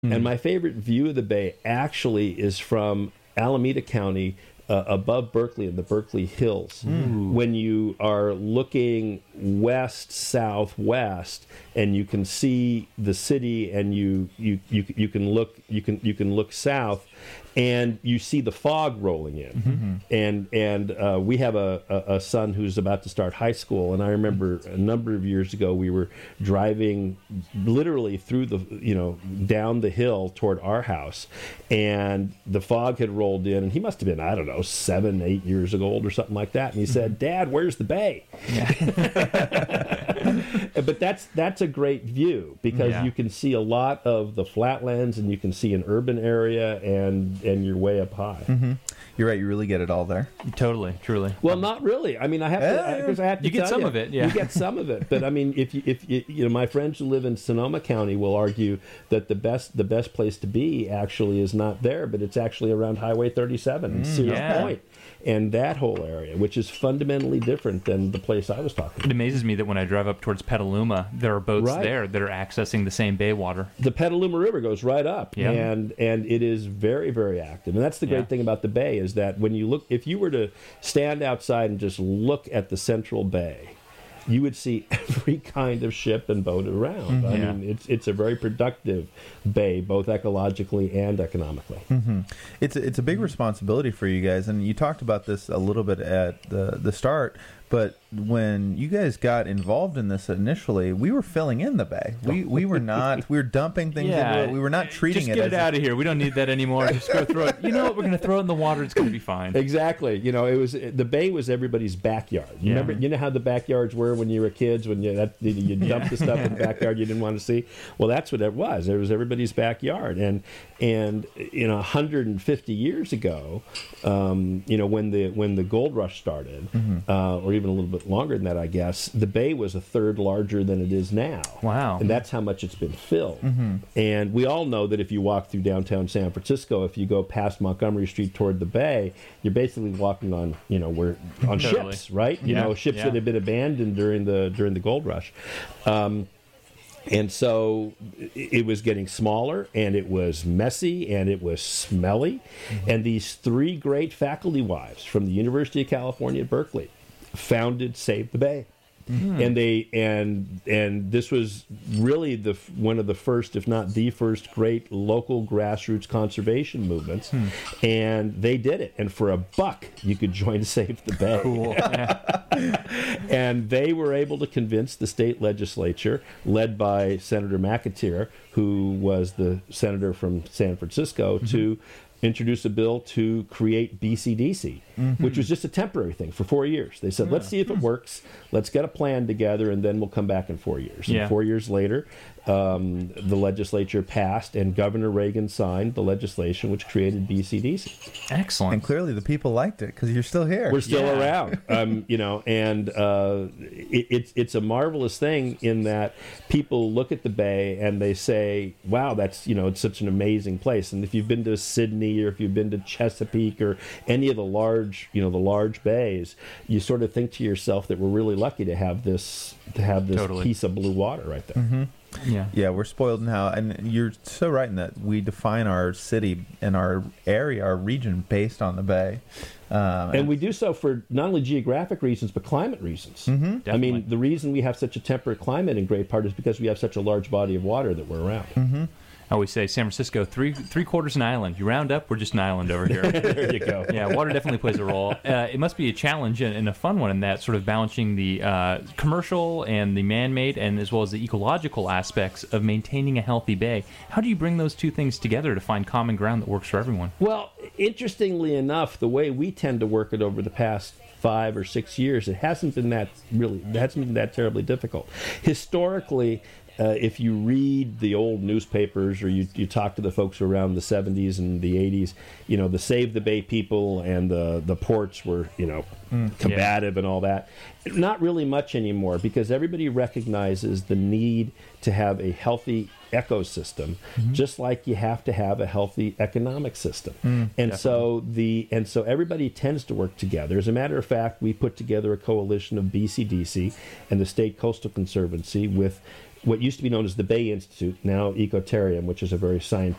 And my favorite view of the bay actually is from Alameda County, above Berkeley in the Berkeley Hills. When you are looking west, southwest, and you can see the city, and you can look south, and you see the fog rolling in. And we have a son who's about to start high school, and I remember a number of years ago we were driving literally through down the hill toward our house, and the fog had rolled in, and he must have been, I don't know, 7, 8 years old or something like that, and he said, "Dad, where's the bay?" But that's a great view, because you can see a lot of the flatlands, and you can see an urban area, and you're way up high. You're right. You really get it all there. Totally, truly. Well, not really. I mean, I have to, because I have to You get tell some of it, yeah. You get some of it, but I mean, if you my friends who live in Sonoma County will argue that the best place to be actually is not there, but it's actually around Highway 37 in Sears Point, and that whole area, which is fundamentally different than the place I was talking about. It amazes me that when I drive up towards Petaluma, there are boats there that are accessing the same bay water. The Petaluma River goes right up, and it is very, very active. And that's the great thing about the bay, is that when you look, if you were to stand outside and just look at the Central Bay, you would see every kind of ship and boat around. I mean, it's a very productive bay, both ecologically and economically. It's a big responsibility for you guys, and you talked about this a little bit at the start. But when you guys got involved in this initially, we were filling in the bay. We were not. We were dumping things into it. We were not treating Just get it out of here. We don't need that anymore. Just go throw it. You know what? We're going to throw it in the water. It's going to be fine. Exactly. The bay was everybody's backyard. Remember, you know how the backyards were when you were kids, when you dumped the stuff in the backyard you didn't want to see. Well, that's what it was. It was everybody's backyard. And 150 years ago, when the gold rush started, or even a little bit longer than that, I guess, the bay was a third larger than it is now. Wow. And that's how much it's been filled. And we all know that if you walk through downtown San Francisco, if you go past Montgomery Street toward the bay, you're basically walking on, ships, right? Ships that have been abandoned during the gold rush. And so it was getting smaller, and it was messy, and it was smelly. And these three great faculty wives from the University of California at Berkeley founded Save the Bay. And this was really one of the first, if not the first, great local grassroots conservation movements. And they did it. And for $1, you could join Save the Bay. Cool. And they were able to convince the state legislature, led by Senator McAteer, who was the senator from San Francisco, to introduce a bill to create BCDC, which was just a temporary thing for 4 years. They said, let's see if it works. Let's get a plan together, and then we'll come back in 4 years. And 4 years later, the legislature passed, and Governor Reagan signed the legislation which created BCDC. Excellent. And clearly the people liked it, because you're still here. We're still around. It's a marvelous thing in that people look at the bay and they say, wow, that's, it's such an amazing place. And if you've been to Sydney, or if you've been to Chesapeake, or any of the large bays, you sort of think to yourself that we're really lucky to have this piece of blue water right there. Yeah, we're spoiled now, and you're so right in that we define our city and our area, our region, based on the bay. And we do so for not only geographic reasons, but climate reasons. I mean, the reason we have such a temperate climate in great part is because we have such a large body of water that we're around. I always say San Francisco, three quarters an island. You round up, we're just an island over here. There you go. Yeah, water definitely plays a role. It must be a challenge and a fun one in that sort of balancing the commercial and the man-made, and as well as the ecological aspects of maintaining a healthy bay. How do you bring those two things together to find common ground that works for everyone? Well, interestingly enough, the way we tend to work it over the past 5 or 6 years, it hasn't been that terribly difficult. Historically, if you read the old newspapers, or you talk to the folks around the 70s and the 80s, the Save the Bay people and the ports were, combative and all that. Not really much anymore, because everybody recognizes the need to have a healthy ecosystem, just like you have to have a healthy economic system. And so everybody tends to work together. As a matter of fact, we put together a coalition of BCDC and the State Coastal Conservancy with what used to be known as the Bay Institute, now Ecotarium, which is a very scientific